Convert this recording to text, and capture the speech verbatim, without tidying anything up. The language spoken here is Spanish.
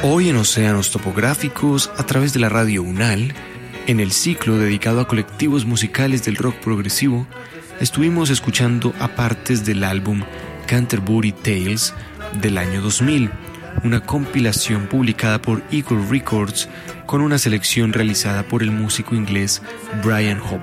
Hoy en Océanos Topográficos, a través de la radio UNAL, en el ciclo dedicado a colectivos musicales del rock progresivo, estuvimos escuchando a partes del álbum Canterbury Tales del año dos mil, una compilación publicada por Eagle Records con una selección realizada por el músico inglés Brian Hopper.